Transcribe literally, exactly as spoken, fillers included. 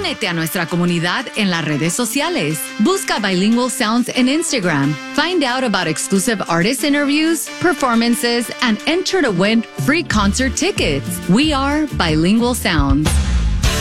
Únete a nuestra comunidad en las redes sociales. Busca Bilingual Sounds en Instagram. Find out about exclusive artist interviews, performances, and enter to win free concert tickets. We are Bilingual Sounds.